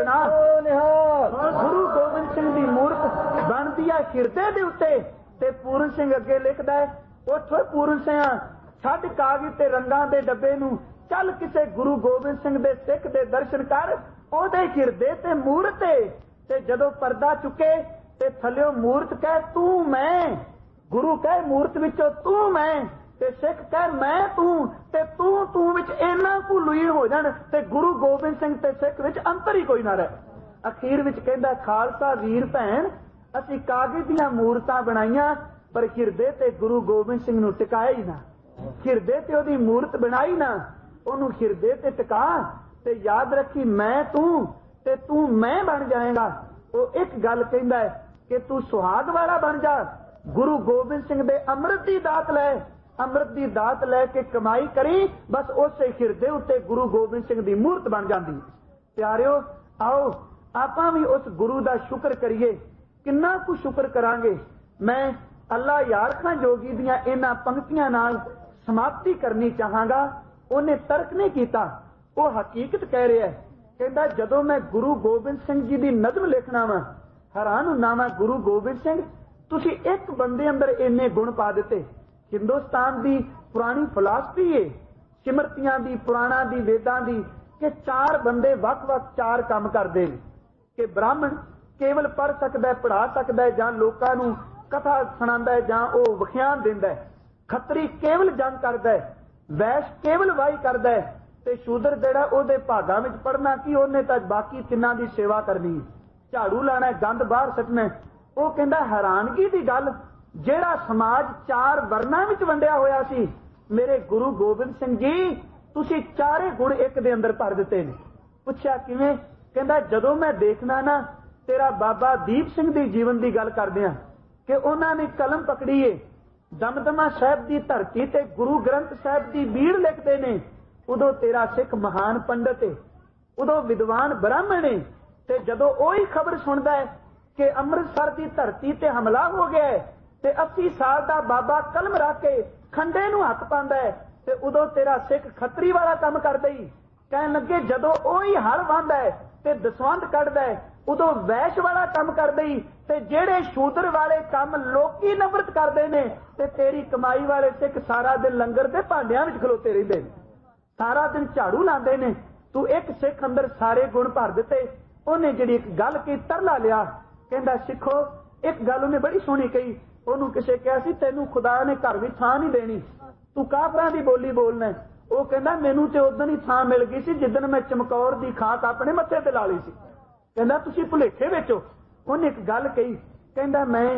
ਬਣਾ, ਗੁਰੂ ਗੋਬਿੰਦ ਸਿੰਘ ਦੀ ਮੂਰਤ ਬਣਦੀ ਆ ਹਿਰਦੇ ਦੇ ਉੱਤੇ। ਤੇ ਪੂਰਨ ਸਿੰਘ ਅੱਗੇ ਲਿਖਦਾ ਹੈ, ਉੱਠੋ ਪੂਰਨ ਸਿਆ, ਛੱਡ ਕਾਗਜ਼ ਤੇ ਰੰਗਾਂ ਦੇ ਡੱਬੇ ਨੂੰ, ਚੱਲ ਕਿਸੇ ਗੁਰੂ ਗੋਬਿੰਦ ਸਿੰਘ ਦੇ ਸਿੱਖ ਦੇ ਦਰਸ਼ਨ ਕਰ, ਉਹਦੇ ਹਿਰਦੇ ਤੇ ਮੂਰਤ ਏ। ਤੇ ਜਦੋਂ ਪਰਦਾ ਚੁੱਕੇ ਤੇ ਥੱਲਿਓ ਮੂਰਤ ਕਹਿ ਤੂੰ ਮੈਂ, ਗੁਰੂ ਕਹਿ ਮੂਰਤ ਵਿੱਚੋਂ ਤੂੰ ਮੈਂ, ਤੇ ਸਿੱਖ ਕਹਿ ਮੈਂ ਤੂੰ, ਤੇ ਤੂੰ ਤੂੰ ਵਿੱਚ ਇੰਨਾ ਕੁ ਲੁਈ ਹੋ ਜਾਣ ਤੇ ਗੁਰੂ ਗੋਬਿੰਦ ਸਿੰਘ ਤੇ ਸਿੱਖ ਵਿੱਚ ਅੰਤਰ ਹੀ ਕੋਈ ਨਾ ਰਹੇ। ਅਖੀਰ ਵਿੱਚ ਕਹਿੰਦਾ ਖਾਲਸਾ ਵੀਰ ਭੈਣ, ਅਸੀਂ ਕਾਗਜ਼ ਦੀਆਂ ਮੂਰਤਾਂ ਬਣਾਈਆਂ ਪਰ ਹਿਰਦੇ ਤੇ ਗੁਰੂ ਗੋਬਿੰਦ ਸਿੰਘ ਨੂੰ ਟਿਕਾਇਆ ਹੀ ਨਾ। ਹਿਰਦੇ ਤੇ ਉਹਦੀ ਮੂਰਤ ਬਣਾਈ ਨਾ, ਉਹਨੂੰ ਹਿਰਦੇ ਤੇ ਟਿਕਾ। ਤੇ ਯਾਦ ਰੱਖੀ ਮੈਂ ਤੂੰ ਤੇ ਤੂੰ ਮੈਂ ਬਣ ਜਾਏਗਾ। ਉਹ ਇੱਕ ਗੱਲ ਕਹਿੰਦਾ ਹੈ ਕਿ ਤੂੰ ਸੁਹਾਗ ਵਾਲਾ ਬਣ ਜਾ, ਗੁਰੂ ਗੋਬਿੰਦ ਸਿੰਘ ਦੇ ਅੰਮ੍ਰਿਤ ਦੀ ਦਾਤ ਲੈ, ਅੰਮ੍ਰਿਤ ਦੀ ਦਾਤ ਲੈ ਕੇ ਕਮਾਈ ਕਰੀ, ਬਸ ਉਸੇ ਹਿਰਦੇ ਉੱਤੇ ਗੁਰੂ ਗੋਬਿੰਦ ਸਿੰਘ ਦੀ ਮੂਰਤ ਬਣ ਜਾਂਦੀ। ਪਿਆਰਿਓ ਆਓ ਆਪਾਂ ਵੀ ਉਸ ਗੁਰੂ ਦਾ ਸ਼ੁਕਰ ਕਰੀਏ। ਕਿੰਨਾ ਕੁ ਸ਼ੁਕਰ ਕਰਾਂਗੇ। ਮੈਂ ਅੱਲਾ ਯਾਰ ਖਾਂ ਜੋਗੀ ਦੀਆਂ ਇਹਨਾਂ ਪੰਕਤੀਆਂ ਨਾਲ ਸਮਾਪਤੀ ਕਰਨੀ ਚਾਹਾਂਗਾ। ਉਹਨੇ ਤਰਕ ਨਹੀਂ ਕੀਤਾ, ਉਹ ਹਕੀਕਤ ਕਹਿ ਰਿਹਾ ਹੈ। ਕਹਿੰਦਾ ਜਦੋਂ ਮੈਂ ਗੁਰੂ ਗੋਬਿੰਦ ਸਿੰਘ ਜੀ ਦੀ ਨਜ਼ਮ ਲਿਖਣਾ ਵਾ, ਹੈਰਾਨ ਹੁੰਨਾ ਵਾ, ਗੁਰੂ ਗੋਬਿੰਦ ਸਿੰਘ ਤੁਸੀਂ ਇੱਕ ਬੰਦੇ ਅੰਦਰ ਇੰਨੇ ਗੁਣ ਪਾ ਦਿੱਤੇ। ਹਿੰਦੁਸਤਾਨ ਦੀ ਪੁਰਾਣੀ ਫਿਲਾਸਫੀ ਏ, ਸਿਮਰਤੀਆਂ ਦੀ, ਪੁਰਾਣਾਂ ਦੀ, ਵੇਦਾਂ ਦੀ, ਕਿ ਚਾਰ ਬੰਦੇ ਵੱਖ-ਵੱਖ ਚਾਰ ਕੰਮ ਕਰਦੇ ਨੇ। ਕਿ ਬ੍ਰਾਹਮਣ ਕੇਵਲ ਪੜ੍ਹ ਸਕਦਾ, ਪੜ੍ਹਾ ਸਕਦਾ, ਜਾਂ ਲੋਕਾਂ ਨੂੰ ਕਥਾ ਸੁਣਾਉਂਦਾ, ਜਾਂ ਉਹ ਵਿਖਿਆਨ ਦਿੰਦਾ। ਖੱਤਰੀ ਕੇਵਲ ਜੰਗ ਕਰਦਾ, ਵੈਸ਼ ਕੇਵਲ ਵਾਹੀ ਕਰਦਾ, ਤੇ ਸ਼ੂਦਰ ਜਿਹੜਾ ਉਹਦੇ ਭਾਗਾਂ ਵਿੱਚ ਪੜਨਾ ਕੀ, ਉਹਨੇ ਤਾਂ ਬਾਕੀ ਤਿੰਨਾਂ ਦੀ ਸੇਵਾ ਕਰਨੀ, ਝਾੜੂ ਲਾਣਾ, ਗੰਦ ਬਾਹਰ ਸੁੱਟਣਾ। ਉਹ ਕਹਿੰਦਾ ਹੈਰਾਨਗੀ ਦੀ ਗੱਲ, ਜਿਹੜਾ ਸਮਾਜ ਚਾਰ ਵਰਨਾਂ ਵਿੱਚ ਵੰਡਿਆ ਹੋਇਆ ਸੀ, ਮੇਰੇ ਗੁਰੂ ਗੋਬਿੰਦ ਸਿੰਘ ਜੀ ਤੁਸੀਂ ਚਾਰੇ ਗੁਣ ਇੱਕ ਦੇ ਅੰਦਰ ਭਰ ਦਿੱਤੇ ਨੇ। ਪੁੱਛਿਆ ਕਿਵੇਂ? ਕਹਿੰਦਾ ਜਦੋਂ ਮੈਂ ਦੇਖਣਾ ਨਾ, ਤੇਰਾ ਬਾਬਾ ਦੀਪ ਸਿੰਘ ਦੀ ਜੀਵਨ ਦੀ ਗੱਲ ਕਰਦੇ ਆ ਕਿ ਉਹਨਾਂ ਨੇ ਕਲਮ ਪਕੜੀ ਏ, ਦਮਦਮਾ ਸਾਹਿਬ ਦੀ ਧਰਤੀ ਤੇ ਗੁਰੂ ਗ੍ਰੰਥ ਸਾਹਿਬ ਦੀ ਬੀੜ ਲਿਖਦੇ ਨੇ, ਉਦੋਂ ਤੇਰਾ ਸਿੱਖ ਮਹਾਨ ਪੰਡਤ ਏ, ਉਦੋਂ ਵਿਦਵਾਨ ਬ੍ਰਾਹਮਣ ਏ। ਤੇ ਜਦੋਂ ਉਹੀ ਖਬਰ ਸੁਣਦਾ ਹੈ ਕਿ ਅੰਮ੍ਰਿਤਸਰ ਦੀ ਧਰਤੀ ਤੇ ਹਮਲਾ ਹੋ ਗਿਆ ਹੈ ਤੇ ਅੱਸੀ ਸਾਲ ਦਾ ਬਾਬਾ ਕਲਮ ਰੱਖ ਕੇ ਖੰਡੇ ਨੂੰ ਹੱਥ ਪਾਉਂਦਾ ਹੈ, ਤੇ ਉਦੋਂ ਤੇਰਾ ਸਿੱਖ ਖੱਤਰੀ ਵਾਲਾ ਕੰਮ ਕਰਦਾ ਹੀ। ਕਹਿਣ ਲੱਗੇ ਜਦੋਂ ਉਹੀ ਹਲ ਵਾਹੁੰਦਾ ਹੈ ਤੇ ਦਸਵੰਧ ਕੱਢਦਾ ਹੈ, ਉਦੋਂ ਵੈਸ਼ ਵਾਲਾ ਕੰਮ ਕਰਦਾ ਹੀ। ਤੇ ਜਿਹੜੇ ਸ਼ੂਦਰ ਵਾਲੇ ਕੰਮ ਲੋਕੀ ਨਫ਼ਰਤ ਕਰਦੇ ਨੇ, ਤੇ ਤੇਰੀ ਕਮਾਈ ਵਾਲੇ ਸਿੱਖ ਸਾਰਾ ਦਿਨ ਲੰਗਰ ਦੇ ਭਾਂਡਿਆਂ ਵਿੱਚ ਖਲੋਤੇ ਰਹਿੰਦੇ ਨੇ, ਸਾਰਾ ਦਿਨ ਝਾੜੂ ਲਾਉਂਦੇ ਨੇ। ਤੂੰ ਇੱਕ ਸਿੱਖ ਅੰਦਰ ਸਾਰੇ ਗੁਣ ਭਰ ਦਿੱਤੇ। ਉਹਨੇ ਜਿਹੜੀ ਇੱਕ ਗੱਲ ਕੀ, ਤਰਲਾ ਲਿਆ। ਕਹਿੰਦਾ ਸਿੱਖੋ, ਇੱਕ ਗੱਲ ਉਹਨੇ ਬੜੀ ਸੋਹਣੀ ਕਹੀ। ਉਹਨੂੰ ਕਿਸੇ ਕਿਹਾ ਸੀ ਤੈਨੂੰ ਖੁਦਾ ਨੇ ਘਰ ਵਿੱਚ ਥਾਂ ਨਹੀਂ ਦੇਣੀ, ਤੂੰ ਕਾਫਰਾਂ ਦੀ ਬੋਲੀ ਬੋਲਣਾ। ਉਹ ਕਹਿੰਦਾ ਮੈਨੂੰ ਤੇ ਉਦੋਂ ਹੀ ਥਾਂ ਮਿਲ ਗਈ ਸੀ ਜਿੱਦਣ ਮੈਂ ਚਮਕੌਰ ਦੀ ਖਾਕ ਆਪਣੇ ਮੱਥੇ ਤੇ ਲਾ ਲਈ ਸੀ। ਕਹਿੰਦਾ ਤੁਸੀਂ ਭੁਲੇਖੇ ਵਿੱਚ ਹੋ। ਉਹਨੇ ਇੱਕ ਗੱਲ ਕਹੀ, ਕਹਿੰਦਾ ਮੈਂ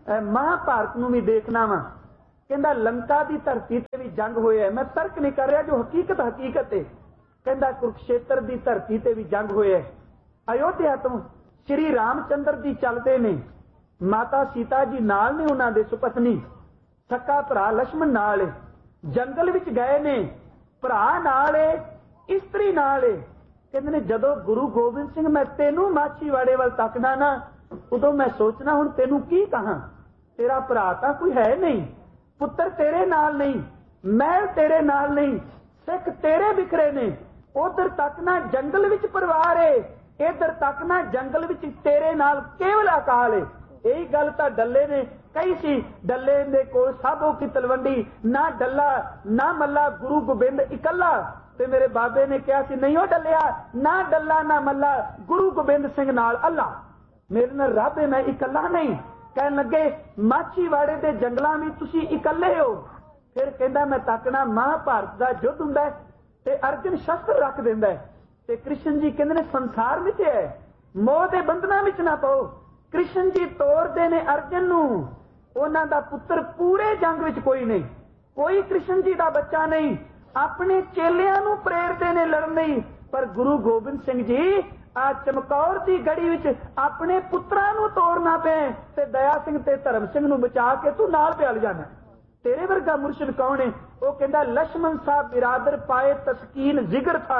महाभारत नूं भी देखना वा, कहंदा लंका की धरती ते भी जंग होया। मैं तर्क नहीं कर रहा, जो हकीकत हकीकत है। कहंदा कुरुक्षेत्र की धरती ते भी जंग होया। अयोध्या तो श्री रामचंद्र जी चलते ने, माता सीता जी नाल ने, उन्हां दे सुपत्नी सक्का भरा लक्ष्मण नाल जंगल विच गए ने, भरा नाल इस्त्री नाल। कहंदे ने जदों गुरु गोबिंद सिंह मैं तेनू माछीवाड़े वाल तकदा ना, उदों मैं सोचना हुण तेनू की कहां, तेरा भरा तां कोई है नहीं, पुत्र तेरे नाल नहीं, महल तेरे नाल नहीं, सिख तेरे बिखरे ने। उधर तकना जंगल विच परिवार है, इधर तकना जंगल विच तेरे नाल केवल अकाल है। यही गल तां डल्ले ने कही सी, डल्ले दे कोल साबो की तलवंडी, ना डल्ला ना मल्ला गुरु गोबिंद इकल्ला। ते मेरे बाबे ने कहा सी नहीं हो डलिया, ना डल्ला ना मल्ला गुरु गोबिंद सिंह नाल अल्लाह, मेरे नाल रब है, मैं इकल्ला नहीं। कहन लगे माछीवाड़े दे जंगलां में तुसी इकल्ले हो। फिर कहंदा मैं तकना महाभारत दा युद्ध हुंदा है ते अर्जुन शस्त्र रख दिंदा है, ते कृष्ण जी कहंदे ने संसार विच है, मोह दे बंधनां विच ना पाओ। कृष्ण जी तोड़दे ने अर्जुन नूं, उन्हां दा पुत्र पूरे जंग विच कोई नहीं, कोई कृष्ण जी दा बच्चा नहीं, अपने चेलियां नूं प्रेरदे ने लड़न लई। पर गुरु गोबिंद सिंह जी आ चमकौर दी गड़ी विच अपने पुत्रां नूं तोड़ना पे, ते दया सिंह ते धर्म सिंह नूं बचा के तू नाल प्याल जाना। तेरे वर्गा मुर्शिद कौन है? वो कहंदा लक्ष्मण साहब बिरादर पाए तस्कीन जिगर था,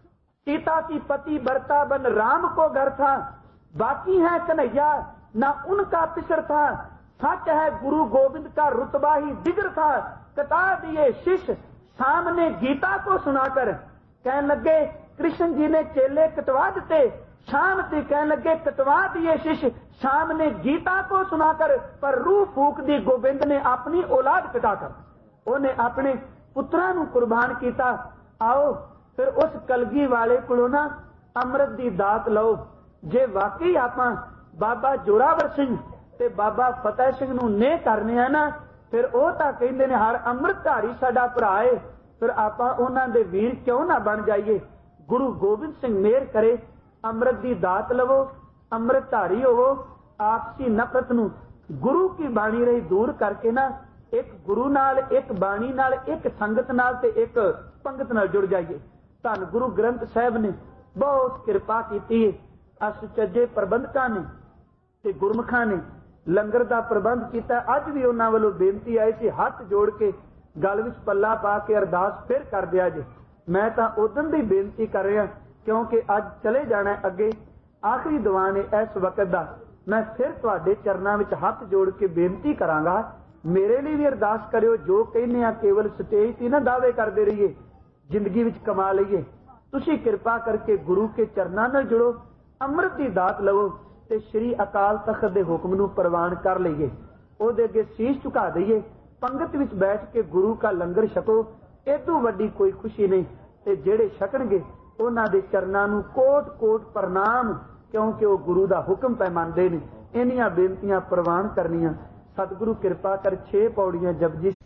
सीता की पति बरता बन राम को घर था, बाकी है कन्हैया ना उनका पिसर था, सच है गुरु गोविंद का रुतबा ही दिगर था। कटा दिए शिष्य सामने गीता को सुनाकर, कहने लगे कृष्ण जी ने चेले कटवा दिते, शाम से कहने लगे कटवा दिए शिष्य सामने गीता को सुनाकर। पर रूह फूक दी गोबिंद ने अपनी औलाद कटाकर, उन्हें अपने पुत्रां नूं कुर्बान किया। आओ फिर उस कलगी वाले कोलों ना अमृत दी दात लो। जे वाकई आपां बाबा जोरावर सिंह ते बाबा फतेह सिंह नूं ने करने आ ना, फिर ਉਹ ਤਾਂ ਕਹਿੰਦੇ ਨੇ ਹਰ ਅੰਮ੍ਰਿਤਧਾਰੀ ਸਾਡਾ ਭਰਾ ਏ, ਫਿਰ ਆਪਾਂ ਉਹਨਾਂ ਦੇ ਵੀਰ ਕਿਉਂ ਨਾ ਬਣ ਜਾਈਏ। ਗੁਰੂ ਗੋਬਿੰਦ ਸਿੰਘ ਮਿਹਰ ਕਰੇ, ਅੰਮ੍ਰਿਤ ਦੀ ਦਾਤ ਲਵੋ, ਅੰਮ੍ਰਿਤਧਾਰੀ ਹੋਵੋ, ਆਪਸੀ ਨਫ਼ਰਤ ਨੂੰ ਗੁਰੂ ਕੀ ਬਾਣੀ ਰਹੀ ਦੂਰ ਕਰਕੇ ਨਾ ਇੱਕ ਗੁਰੂ ਨਾਲ, ਇੱਕ ਬਾਣੀ ਨਾਲ, ਇੱਕ ਸੰਗਤ ਨਾਲ ਤੇ ਇੱਕ ਪੰਗਤ ਨਾਲ ਜੁੜ ਜਾਈਏ। ਧੰਨ ਗੁਰੂ ਗ੍ਰੰਥ ਸਾਹਿਬ ਨੇ ਬਹੁਤ ਕਿਰਪਾ ਕੀਤੀ ਹੈ। ਅਸੁਚੱਜੇ ਪ੍ਰਬੰਧਕਾਂ ਨੇ ਤੇ ਗੁਰਮੁਖਾਂ ਨੇ लंगर का प्रबंध किया। अज भी उन्होंने वालों बेनती आई सी, हाथ जोड़ के गल विच पल्ला पा के अरदास फिर कर दिया जे। मैं तो उदन दी बेनती कर रहा क्योंकि अज चले जाना अगे, आखिरी दीवान है इस वक्त का। मैं फिर तुहाडे चरनां विच हाथ जोड़ के बेनती करांगा, मेरे लिए भी अरदास करियो। जो कहने केवल स्टेज से ना दावे करते रहिए, जिंदगी विच कमा लईए। तुसीं किरपा करके गुरु के चरनां नाल जुड़ो, अमृत की दात लवो ते श्री अकाल तख्त दे हुक्म नूं प्रवान कर लईए। ओहदे अगे शीश झुका दईए, पंगत विच बैठ के गुरु का लंगर छको। इतों वड्डी कोई खुशी नहीं। ते जेड़े छकणगे उन्हां दे चरनां नूं कोट कोट प्रणाम, क्योंकि वो गुरु दा हुक्म पै मनदे ने। इन्हियां बेनतियां प्रवान करनियां। सतगुरु किरपा कर छे पौड़ियां जपजी